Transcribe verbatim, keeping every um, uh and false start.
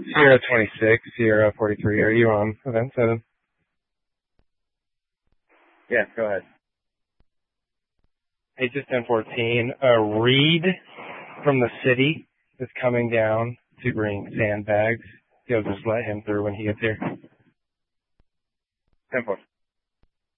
Sierra twenty-six, Sierra forty-three. Are you on event seven? Yeah, go ahead. Hey, just ten fourteen. Uh, Reed from the city is coming down to bring sandbags. You'll just let him through when he gets here. ten four.